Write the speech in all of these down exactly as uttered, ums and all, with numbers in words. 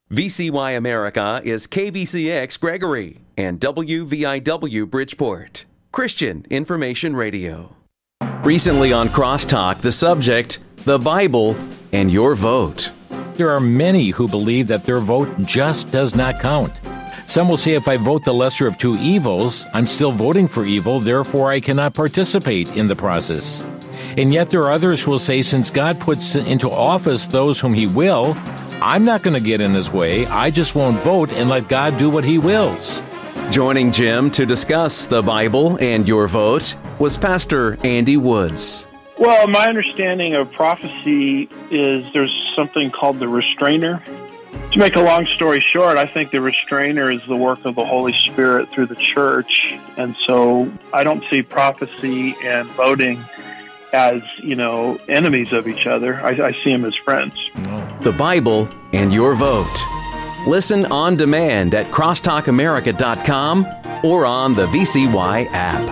V C Y America is K V C X Gregory and W V I W Bridgeport, Christian Information Radio. Recently on Crosstalk, the subject, the Bible and your vote. There are many who believe that their vote just does not count. Some will say if I vote the lesser of two evils, I'm still voting for evil, therefore I cannot participate in the process. And yet there are others who will say since God puts into office those whom He will, I'm not going to get in His way, I just won't vote and let God do what He wills. Joining Jim to discuss the Bible and your vote was Pastor Andy Woods. Well, my understanding of prophecy is there's something called the restrainer. To make a long story short, I think the restrainer is the work of the Holy Spirit through the church. And so I don't see prophecy and voting as, you know, enemies of each other. I, I see them as friends. The Bible and your vote. Listen on demand at crosstalk america dot com or on the V C Y app.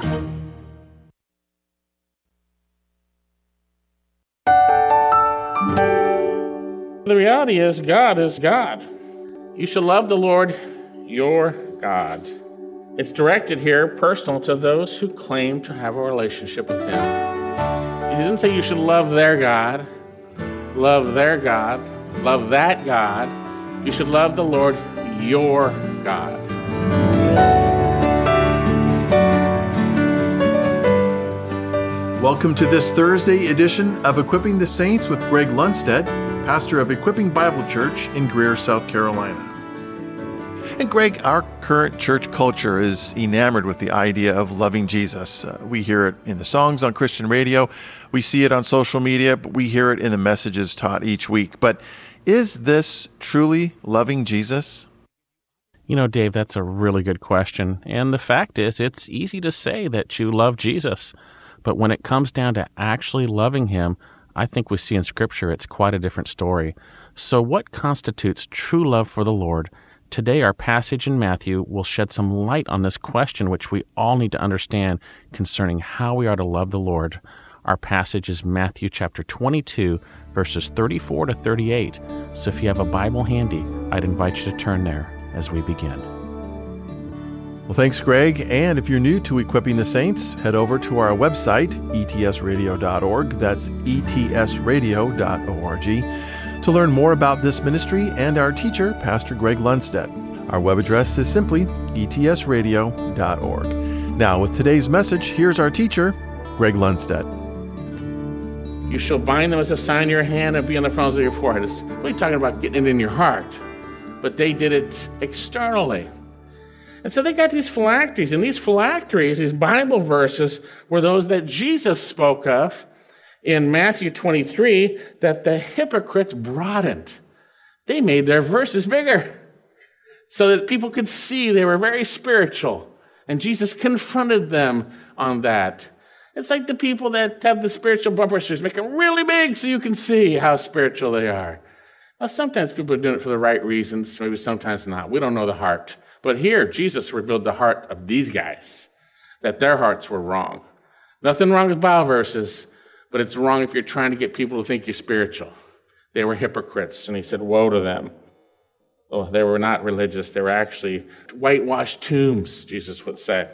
The reality is God is God. You shall love the Lord your God. It's directed here, personal, to those who claim to have a relationship with Him. He didn't say you should love their God, love their God, love that God. You should love the Lord your God. Welcome to this Thursday edition of Equipping the Saints with Greg Lundstedt, pastor of Equipping Bible Church in Greer, South Carolina. And Greg, our current church culture is enamored with the idea of loving Jesus. Uh, we hear it in the songs on Christian radio, we see it on social media, but we hear it in the messages taught each week. But is this truly loving Jesus? You know, Dave, that's a really good question. And the fact is, it's easy to say that you love Jesus. But when it comes down to actually loving Him, I think we see in Scripture it's quite a different story. So what constitutes true love for the Lord? Today, our passage in Matthew will shed some light on this question, which we all need to understand concerning how we are to love the Lord. Our passage is Matthew chapter twenty-two, verses thirty-four to thirty-eight. So if you have a Bible handy, I'd invite you to turn there as we begin. Well, thanks, Greg. And if you're new to Equipping the Saints, head over to our website, e t s radio dot org. That's e t s radio dot org to learn more about this ministry and our teacher, Pastor Greg Lundstedt. Our web address is simply e t s radio dot org. Now, with today's message, here's our teacher, Greg Lundstedt. You shall bind them as a sign in your hand and be on the fronts of your forehead. It's really talking about getting it in your heart. But they did it externally. And so they got these phylacteries, and these phylacteries, these Bible verses, were those that Jesus spoke of in Matthew twenty-three that the hypocrites broadened. They made their verses bigger so that people could see they were very spiritual. And Jesus confronted them on that. It's like the people that have the spiritual bumper stickers, make them really big so you can see how spiritual they are. Now, sometimes people are doing it for the right reasons, maybe sometimes not. We don't know the heart. But here, Jesus revealed the heart of these guys, that their hearts were wrong. Nothing wrong with Bible verses, but it's wrong if you're trying to get people to think you're spiritual. They were hypocrites, and He said, woe to them. Oh, they were not religious. They were actually whitewashed tombs, Jesus would say.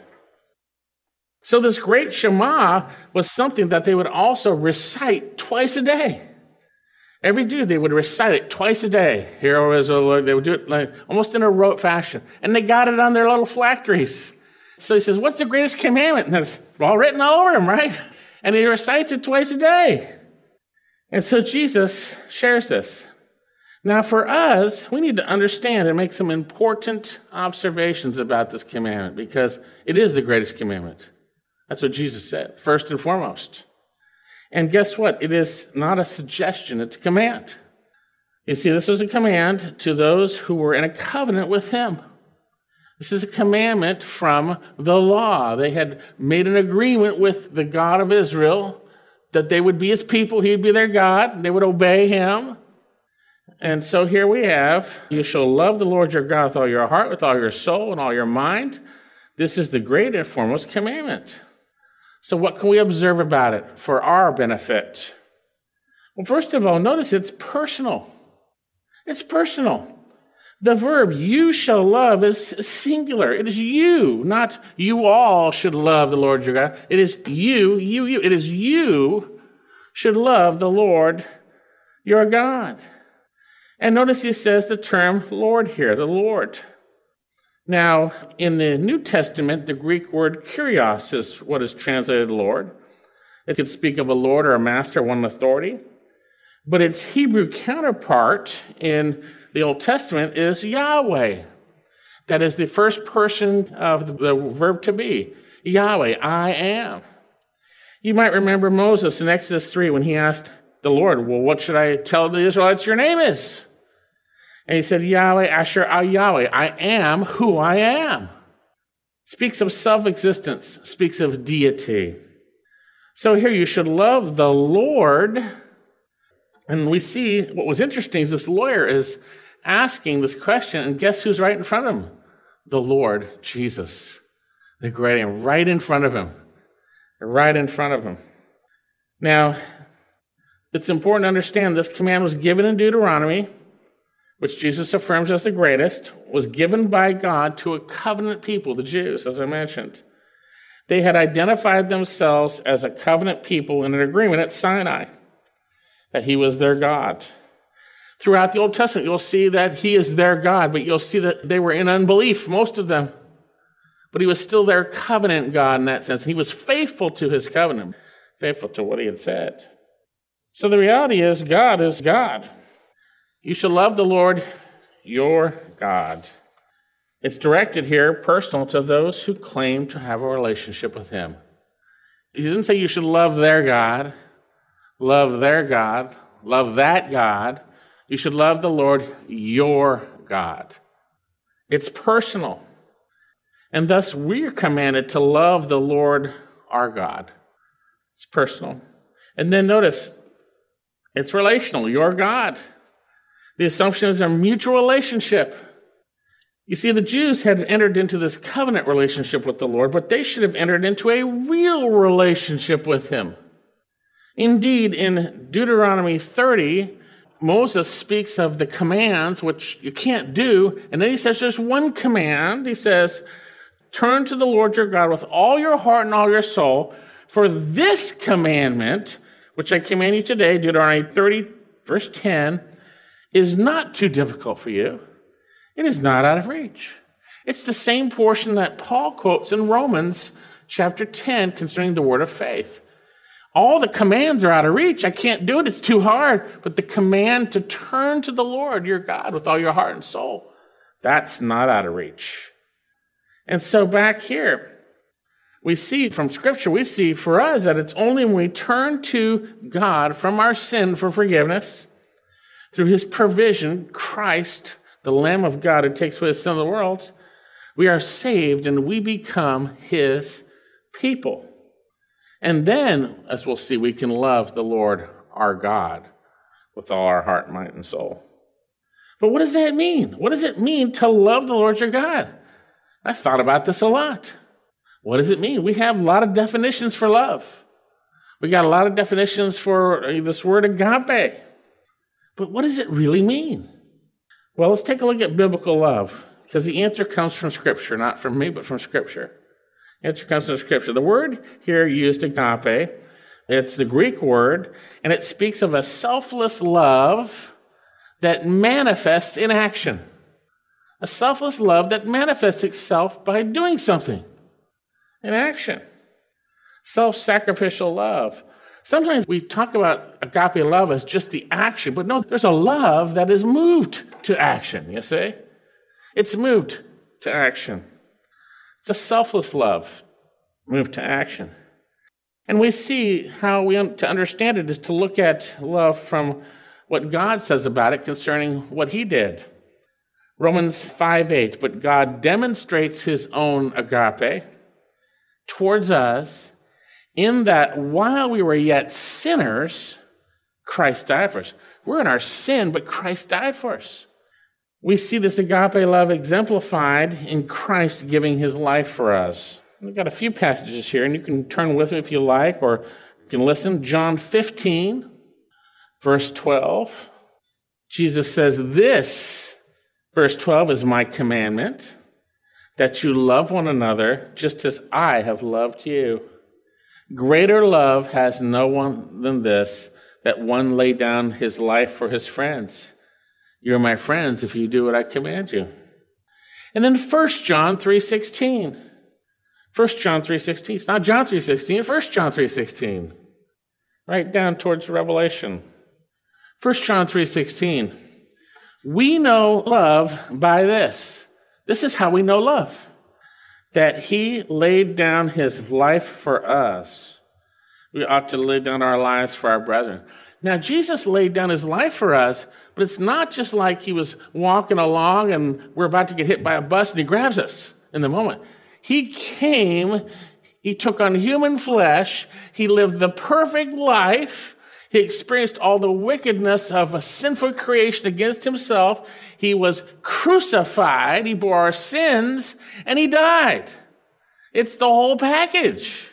So this great Shema was something that they would also recite twice a day. Every day they would recite it twice a day. Hear, O Israel, they would do it like, almost in a rote fashion. And they got it on their little phylacteries. So He says, what's the greatest commandment? And it's all written all over them, right? And He recites it twice a day. And so Jesus shares this. Now for us, we need to understand and make some important observations about this commandment because it is the greatest commandment. That's what Jesus said, first and foremost. And guess what? It is not a suggestion, it's a command. You see, this was a command to those who were in a covenant with Him. This is a commandment from the law. They had made an agreement with the God of Israel that they would be His people, He'd be their God, they would obey Him. And so here we have, you shall love the Lord your God with all your heart, with all your soul, and all your mind. This is the great and foremost commandment. So what can we observe about it for our benefit? Well, first of all, notice it's personal. It's personal. The verb you shall love is singular. It is you, not you all should love the Lord your God. It is you, you, you. It is you should love the Lord your God. And notice he says the term Lord here, the Lord. Now, in the New Testament, the Greek word kurios is what is translated Lord. It could speak of a lord or a master, one in authority. But its Hebrew counterpart in the Old Testament is Yahweh. That is the first person of the, the verb to be. Yahweh, I am. You might remember Moses in Exodus three when he asked the Lord, well, what should I tell the Israelites your name is? And he said, Yahweh, Asher, Al Yahweh, I am who I am. Speaks of self-existence, speaks of deity. So here you should love the Lord. And we see what was interesting is this lawyer is asking this question, and guess who's right in front of him? The Lord Jesus. The great I am, right in front of him. Right in front of him. Now, it's important to understand this command was given in Deuteronomy, which Jesus affirms as the greatest, was given by God to a covenant people, the Jews, as I mentioned. They had identified themselves as a covenant people in an agreement at Sinai, that he was their God. Throughout the Old Testament, you'll see that he is their God, but you'll see that they were in unbelief, most of them. But he was still their covenant God in that sense. He was faithful to his covenant, faithful to what he had said. So the reality is God is God. You shall love the Lord your God. It's directed here, personal, to those who claim to have a relationship with him. He didn't say you should love their God, love their God, love that God. You should love the Lord your God. It's personal. And thus we are commanded to love the Lord our God. It's personal. And then notice, it's relational, your God. The assumption is a mutual relationship. You see, the Jews had entered into this covenant relationship with the Lord, but they should have entered into a real relationship with him. Indeed, in Deuteronomy thirty, Moses speaks of the commands, which you can't do, and then he says there's one command. He says, turn to the Lord your God with all your heart and all your soul, for this commandment, which I command you today, Deuteronomy thirty, verse ten, is not too difficult for you. It is not out of reach. It's the same portion that Paul quotes in Romans chapter ten concerning the word of faith. All the commands are out of reach. I can't do it. It's too hard. But the command to turn to the Lord your God with all your heart and soul, that's not out of reach. And so back here, we see from Scripture, we see for us that it's only when we turn to God from our sin for forgiveness, through his provision, Christ, the Lamb of God who takes away the sin of the world, we are saved and we become his people. And then, as we'll see, we can love the Lord our God with all our heart, mind, and soul. But what does that mean? What does it mean to love the Lord your God? I thought about this a lot. What does it mean? We have a lot of definitions for love. We got a lot of definitions for this word agape. But what does it really mean? Well, let's take a look at biblical love, because the answer comes from Scripture, not from me, but from Scripture. The answer comes from Scripture. The word here used, agape, it's the Greek word, and it speaks of a selfless love that manifests in action. A selfless love that manifests itself by doing something in action. Self-sacrificial love. Sometimes we talk about agape love as just the action, but no, there's a love that is moved to action, you see? It's moved to action. It's a selfless love moved to action. And we see how we to understand it is to look at love from what God says about it concerning what he did. Romans five eight, but God demonstrates his own agape towards us in that while we were yet sinners, Christ died for us. We're in our sin, but Christ died for us. We see this agape love exemplified in Christ giving his life for us. We've got a few passages here, and you can turn with me if you like, or you can listen. John fifteen, verse twelve. Jesus says, this Verse twelve is my commandment, that you love one another just as I have loved you. Greater love has no one than this, that one lay down his life for his friends. You're my friends if you do what I command you. And then First John three sixteen. First John three sixteen. It's not John three sixteen, First John three sixteen. Right down towards Revelation. First John three sixteen. We know love by this. This is how we know love. That he laid down his life for us. We ought to lay down our lives for our brethren. Now, Jesus laid down his life for us, but it's not just like he was walking along and we're about to get hit by a bus and he grabs us in the moment. He came, he took on human flesh, he lived the perfect life, he experienced all the wickedness of a sinful creation against himself, he was crucified, he bore our sins, and he died. It's the whole package.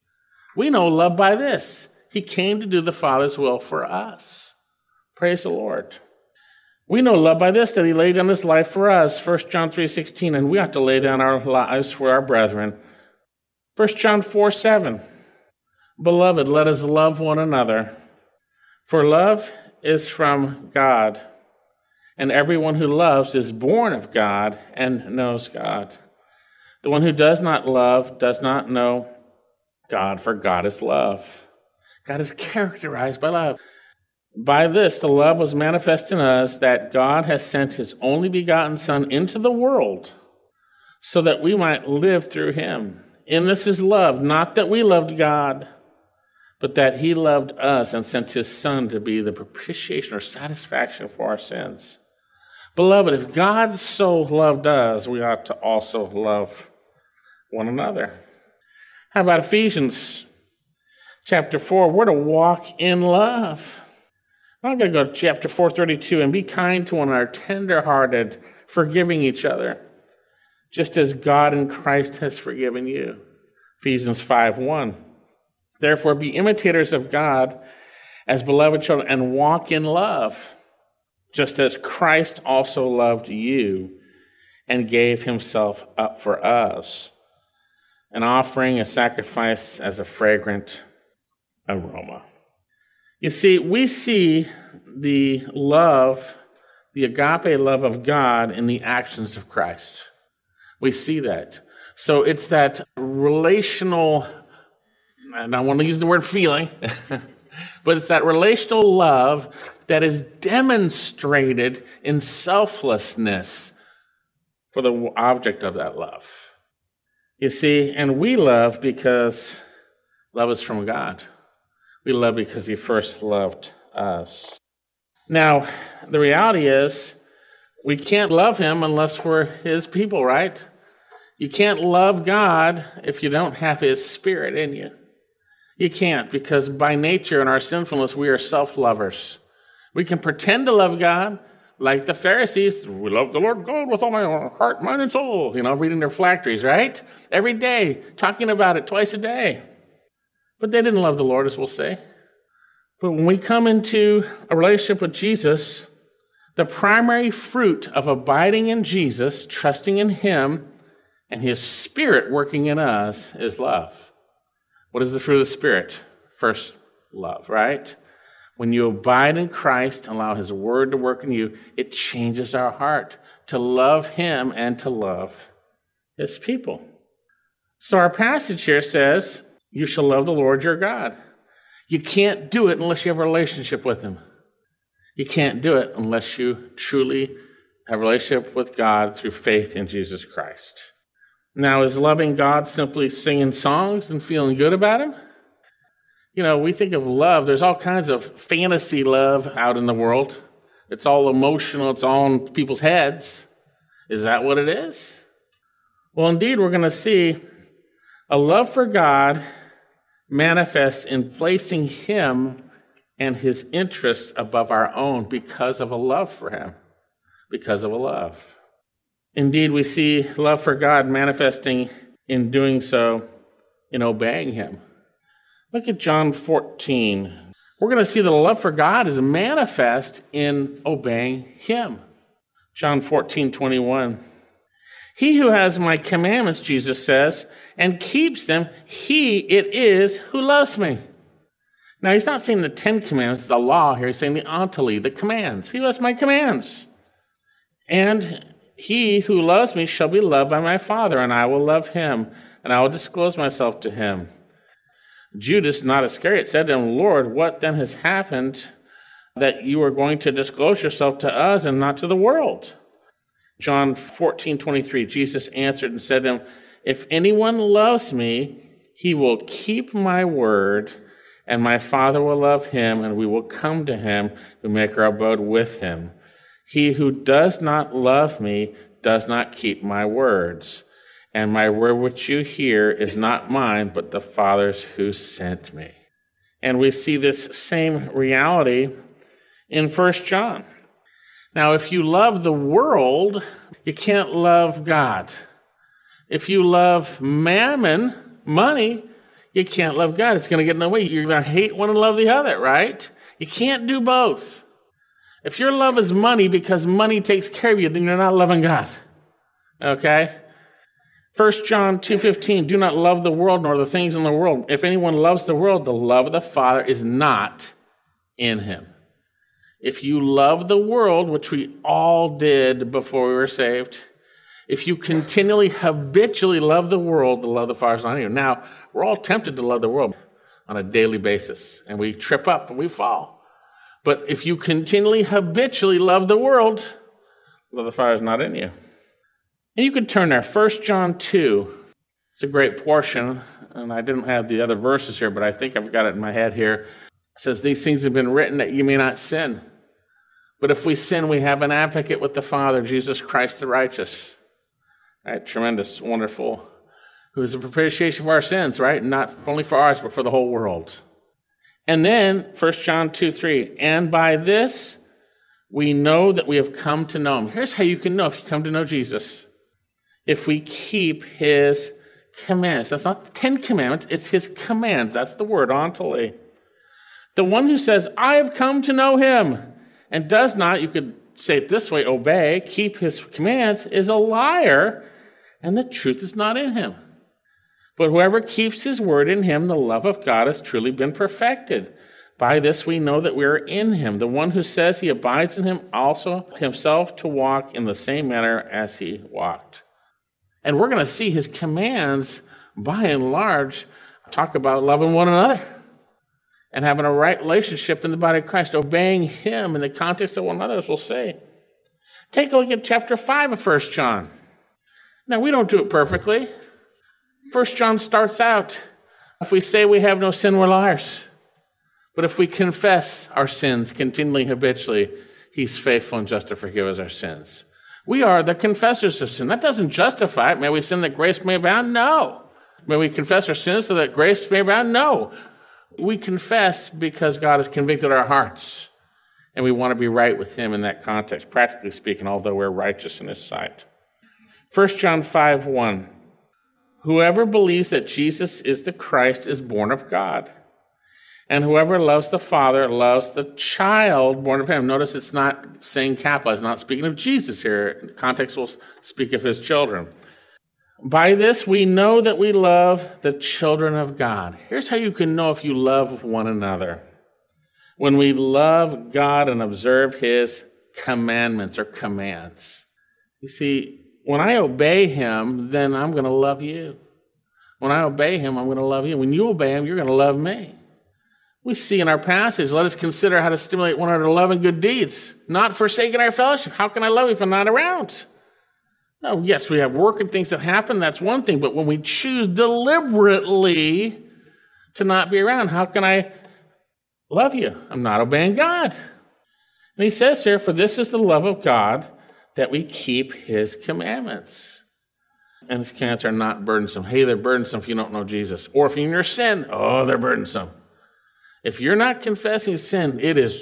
We know love by this. He came to do the Father's will for us. Praise the Lord. We know love by this, that he laid down his life for us, First John three sixteen, and we ought to lay down our lives for our brethren. First John four seven, beloved, let us love one another, for love is from God, and everyone who loves is born of God and knows God. The one who does not love does not know God, for God is love. God is characterized by love. By this, the love was manifest in us, that God has sent his only begotten Son into the world so that we might live through him. In this is love, not that we loved God, but that he loved us and sent his Son to be the propitiation or satisfaction for our sins. Beloved, if God so loved us, we ought to also love one another. How about Ephesians chapter four? We're to walk in love. I'm going to go to chapter four thirty-two, and be kind to one another, tender-hearted, forgiving each other, just as God in Christ has forgiven you. Ephesians five one. Therefore, be imitators of God as beloved children, and walk in love, just as Christ also loved you and gave himself up for us, an offering, a sacrifice as a fragrant aroma. You see, we see the love, the agape love of God in the actions of Christ. We see that. So it's that relational, and I want to use the word feeling, but it's that relational love that is demonstrated in selflessness for the object of that love. You see, and we love because love is from God. We love because he first loved us. Now, the reality is, we can't love him unless we're his people, right? You can't love God if you don't have his Spirit in you. You can't, because by nature and our sinfulness, we are self-lovers. We can pretend to love God, like the Pharisees. We love the Lord God with all my heart, mind, and soul. You know, reading their phylacteries, right? Every day, talking about it twice a day. But they didn't love the Lord, as we'll say. But when we come into a relationship with Jesus, the primary fruit of abiding in Jesus, trusting in him, and his Spirit working in us is love. What is the fruit of the Spirit? First, love, right? When you abide in Christ and allow his word to work in you, it changes our heart to love him and to love his people. So our passage here says, you shall love the Lord your God. You can't do it unless you have a relationship with him. You can't do it unless you truly have a relationship with God through faith in Jesus Christ. Now, is loving God simply singing songs and feeling good about him? You know, we think of love, there's all kinds of fantasy love out in the world. It's all emotional, it's all in people's heads. Is that what it is? Well, indeed, we're going to see a love for God manifests in placing him and his interests above our own because of a love for him, because of a love. Indeed, we see love for God manifesting in doing so, in obeying him. Look at John fourteen. We're going to see that the love for God is manifest in obeying him. John fourteen twenty-one. He who has my commandments, Jesus says, and keeps them, he it is who loves me. Now, he's not saying the Ten Commandments, the law here. He's saying the ontology, the commands. He has my commands. And he who loves me shall be loved by my Father, and I will love him, and I will disclose myself to him. Judas, not Iscariot, said to him, Lord, what then has happened that you are going to disclose yourself to us and not to the world? John fourteen twenty-three, Jesus answered and said to him, if anyone loves me, he will keep my word, and my Father will love him, and we will come to him to make our abode with him. He who does not love me does not keep my words, and my word which you hear is not mine, but the Father's who sent me. And we see this same reality in First John. Now, if you love the world, you can't love God. If you love mammon, money, you can't love God. It's going to get in the way. You're going to hate one and love the other, right? You can't do both. If your love is money because money takes care of you, then you're not loving God. Okay? First John two fifteen, do not love the world nor the things in the world. If anyone loves the world, the love of the Father is not in him. If you love the world, which we all did before we were saved, if you continually, habitually love the world, the love of the Father is not in you. Now, we're all tempted to love the world on a daily basis, and we trip up and we fall. But if you continually, habitually love the world, the love of the Father is not in you. And you could turn there, First John two. It's a great portion, and I didn't have the other verses here, but I think I've got it in my head here. It says, these things have been written that you may not sin. But if we sin, we have an advocate with the Father, Jesus Christ the righteous. Right? Tremendous, wonderful. Who is a propitiation for our sins, right? Not only for ours, but for the whole world. And then, First John two three, and by this we know that we have come to know him. Here's how you can know if you come to know Jesus. If we keep his commands. That's not the Ten Commandments, it's his commands. That's the word, ontology. The one who says, I have come to know him, and does not, you could say it this way, obey, keep his commands, is a liar, and the truth is not in him. But whoever keeps his word, in him, the love of God has truly been perfected. By this we know that we are in him. The one who says he abides in him also himself to walk in the same manner as he walked. And we're going to see his commands, by and large, talk about loving one another and having a right relationship in the body of Christ, obeying him in the context of one another, as we'll see. Take a look at chapter five of First John. Now, we don't do it perfectly. First John starts out, if we say we have no sin, we're liars. But if we confess our sins continually, habitually, he's faithful and just to forgive us our sins. We are the confessors of sin. That doesn't justify it. May we sin that grace may abound? No. May we confess our sins so that grace may abound? No. We confess because God has convicted our hearts, and we want to be right with him in that context, practically speaking, although we're righteous in his sight. First John five one, whoever believes that Jesus is the Christ is born of God, and whoever loves the Father loves the child born of him. Notice it's not saying capital, it's not speaking of Jesus here. In context will speak of his children. By this we know that we love the children of God. Here's how you can know if you love one another. When we love God and observe his commandments or commands. You see, when I obey him, then I'm going to love you. When I obey him, I'm going to love you. When you obey him, you're going to love me. We see in our passage, let us consider how to stimulate one another to love and good deeds, not forsaking our fellowship. How can I love you if I'm not around? Oh, yes, we have work and things that happen, that's one thing. But when we choose deliberately to not be around, how can I love you? I'm not obeying God. And he says here, for this is the love of God, that we keep his commandments. And his commandments are not burdensome. Hey, they're burdensome if you don't know Jesus. Or if you're in your sin, oh, they're burdensome. If you're not confessing sin, it is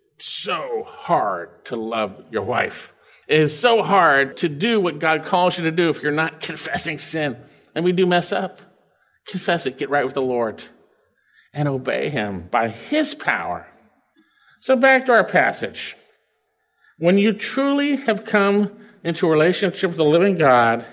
so hard to love your wife. It is so hard to do what God calls you to do if you're not confessing sin. And we do mess up. Confess it, get right with the Lord, and obey him by his power. So back to our passage. When you truly have come into a relationship with the living God,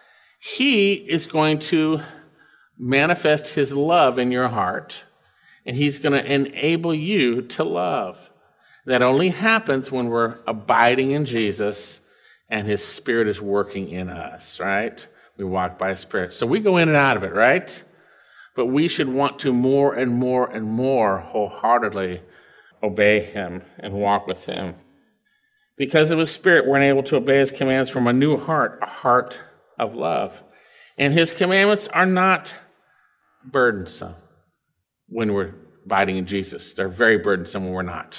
he is going to manifest his love in your heart, and he's going to enable you to love. That only happens when we're abiding in Jesus and his Spirit is working in us, right? We walk by his Spirit. So we go in and out of it, right? But we should want to more and more and more wholeheartedly obey him and walk with him. Because of his Spirit, we're able to obey his commands from a new heart, a heart of love. And his commandments are not burdensome when we're abiding in Jesus. They're very burdensome when we're not.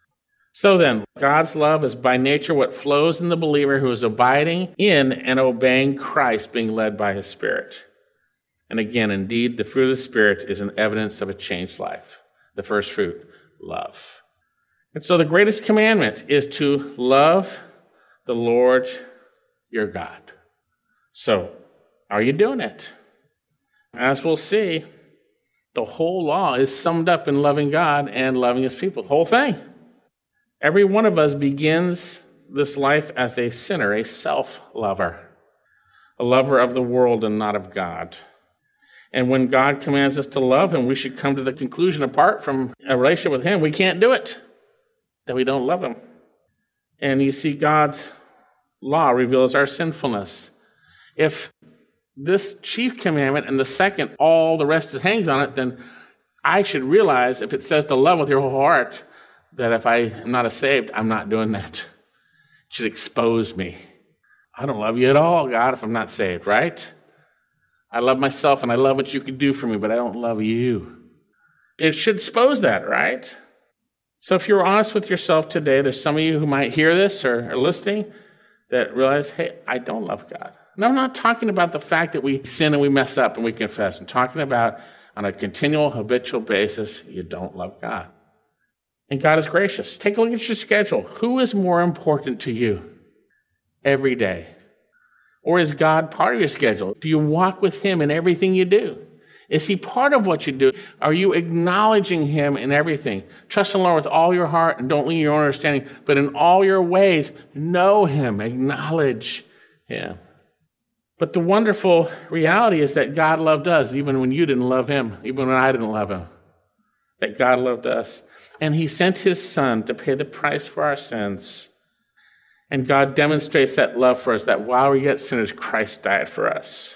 So then, God's love is by nature what flows in the believer who is abiding in and obeying Christ, being led by his Spirit. And again, indeed, the fruit of the Spirit is an evidence of a changed life. The first fruit, love. And so the greatest commandment is to love the Lord your God. So, are you doing it? As we'll see, the whole law is summed up in loving God and loving his people. The whole thing. Every one of us begins this life as a sinner, a self-lover, a lover of the world and not of God. And when God commands us to love him, we should come to the conclusion, apart from a relationship with him, we can't do it, that we don't love him. And you see, God's law reveals our sinfulness. If this chief commandment and the second, all the rest hangs on it, then I should realize, if it says to love with your whole heart, that if I am not saved, I'm not doing that. It should expose me. I don't love you at all, God, if I'm not saved, right? I love myself and I love what you can do for me, but I don't love you. It should expose that, right? So if you're honest with yourself today, there's some of you who might hear this or are listening that realize, hey, I don't love God. And I'm not talking about the fact that we sin and we mess up and we confess. I'm talking about on a continual, habitual basis, you don't love God. And God is gracious. Take a look at your schedule. Who is more important to you every day? Or is God part of your schedule? Do you walk with him in everything you do? Is he part of what you do? Are you acknowledging him in everything? Trust in the Lord with all your heart and don't lean on your own understanding, but in all your ways, know him, acknowledge him. But the wonderful reality is that God loved us even when you didn't love him, even when I didn't love him. That God loved us. And he sent his son to pay the price for our sins. And God demonstrates that love for us, that while we yet sinners, Christ died for us.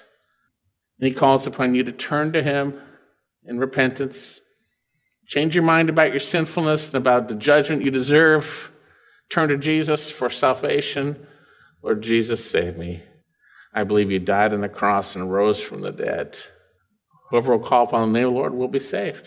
And he calls upon you to turn to him in repentance. Change your mind about your sinfulness and about the judgment you deserve. Turn to Jesus for salvation. Lord Jesus, save me. I believe you died on the cross and rose from the dead. Whoever will call upon the name of the Lord will be saved.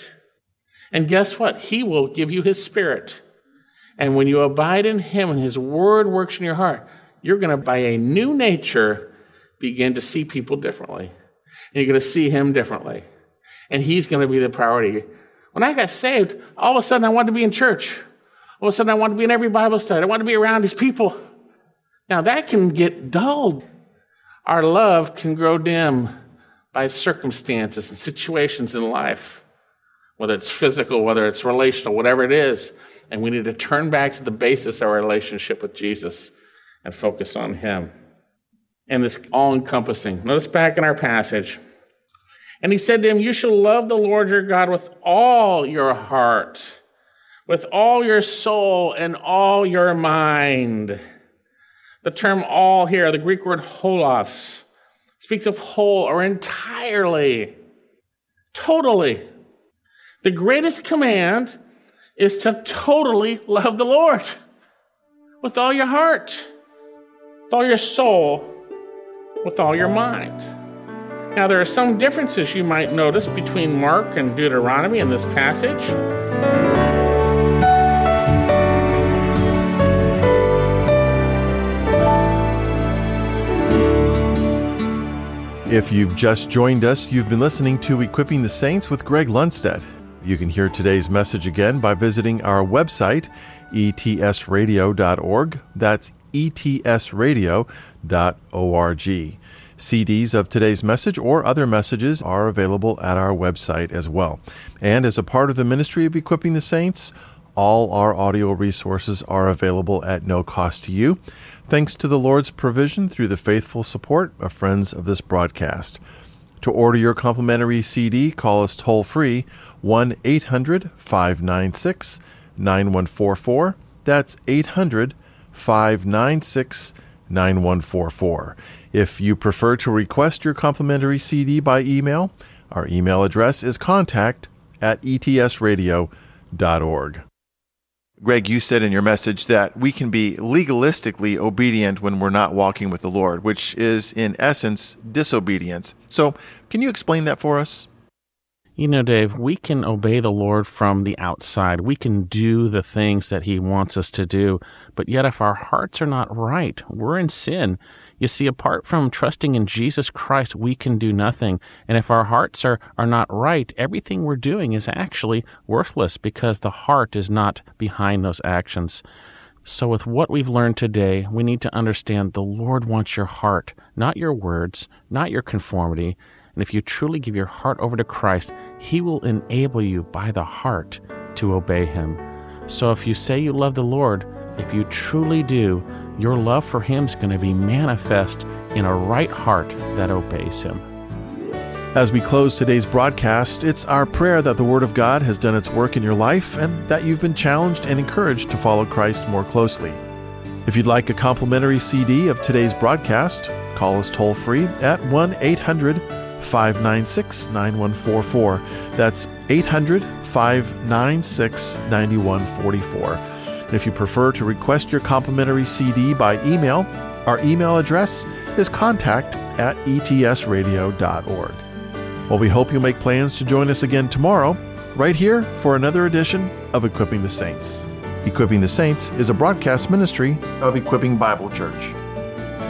And guess what? He will give you his Spirit. And when you abide in him and his word works in your heart, you're going to, by a new nature, begin to see people differently. And you're going to see him differently. And he's going to be the priority. When I got saved, all of a sudden I wanted to be in church. All of a sudden I wanted to be in every Bible study. I wanted to be around his people. Now that can get dulled. Our love can grow dim by circumstances and situations in life, whether it's physical, whether it's relational, whatever it is. And we need to turn back to the basis of our relationship with Jesus and focus on him. And this all-encompassing. Notice back in our passage. And he said to him, you shall love the Lord your God with all your heart, with all your soul, and all your mind. The term all here, the Greek word holos, speaks of whole or entirely, totally. The greatest command is to totally love the Lord with all your heart, with all your soul, with all your mind. Now, there are some differences you might notice between Mark and Deuteronomy in this passage. If you've just joined us, you've been listening to Equipping the Saints with Greg Lundstedt. You can hear today's message again by visiting our website, e t s radio dot org. That's e t s radio dot org. C Ds of today's message or other messages are available at our website as well. And as a part of the ministry of Equipping the Saints, All our audio resources are available at no cost to you, thanks to the Lord's provision through the faithful support of friends of this broadcast. To order your complimentary C D, call us toll-free, one eight hundred five nine six nine one four four. That's eight hundred five nine six nine one four four. If you prefer to request your complimentary C D by email, our email address is contact at e t s radio dot org. Greg, you said in your message that we can be legalistically obedient when we're not walking with the Lord, which is, in essence, disobedience. So, can you explain that for us? You know, Dave, we can obey the Lord from the outside. We can do the things that He wants us to do. But yet, if our hearts are not right, we're in sin. You see, apart from trusting in Jesus Christ, we can do nothing. And if our hearts are, are not right, everything we're doing is actually worthless because the heart is not behind those actions. So with what we've learned today, we need to understand the Lord wants your heart, not your words, not your conformity. And if you truly give your heart over to Christ, He will enable you by the heart to obey Him. So if you say you love the Lord, if you truly do, your love for Him is going to be manifest in a right heart that obeys Him. As we close today's broadcast, it's our prayer that the Word of God has done its work in your life and that you've been challenged and encouraged to follow Christ more closely. If you'd like a complimentary C D of today's broadcast, call us toll-free at one eight hundred five nine six nine one four four. That's eight hundred five nine six nine one four four. If you prefer to request your complimentary C D by email, our email address is contact at e t s radio dot org. Well, we hope you'll make plans to join us again tomorrow, right here for another edition of Equipping the Saints. Equipping the Saints is a broadcast ministry of Equipping Bible Church.